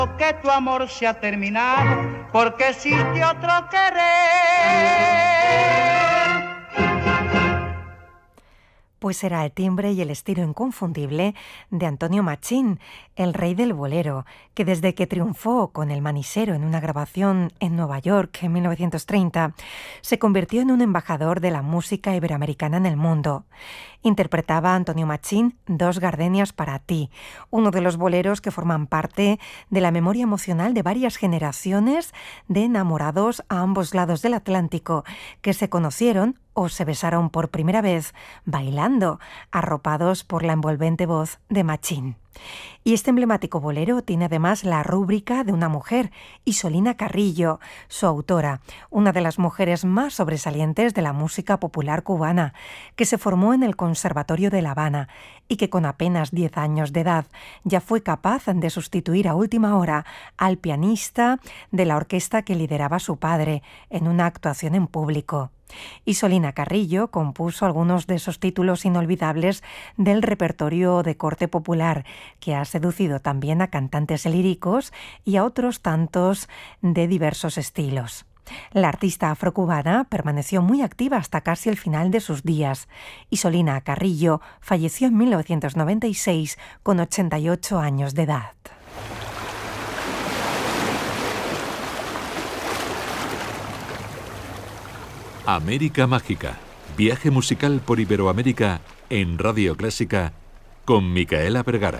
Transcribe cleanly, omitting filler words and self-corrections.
Que tu amor se ha terminado porque existe otro querer. Pues era el timbre y el estilo inconfundible de Antonio Machín, el rey del bolero, que desde que triunfó con El Manisero en una grabación en Nueva York en 1930, se convirtió en un embajador de la música iberoamericana en el mundo. Interpretaba Antonio Machín Dos gardenias para ti, uno de los boleros que forman parte de la memoria emocional de varias generaciones de enamorados a ambos lados del Atlántico, que se conocieron o se besaron por primera vez bailando, arropados por la envolvente voz de Machín. Y este emblemático bolero tiene además la rúbrica de una mujer, Isolina Carrillo, su autora, una de las mujeres más sobresalientes de la música popular cubana, que se formó en el Conservatorio de La Habana y que con apenas 10 años de edad ya fue capaz de sustituir a última hora al pianista de la orquesta que lideraba su padre en una actuación en público. Isolina Carrillo compuso algunos de esos títulos inolvidables del repertorio de corte popular, que ha seducido también a cantantes líricos y a otros tantos de diversos estilos. La artista afrocubana permaneció muy activa hasta casi el final de sus días. Isolina Carrillo falleció en 1996 con 88 años de edad. América Mágica, viaje musical por Iberoamérica en Radio Clásica con Micaela Vergara.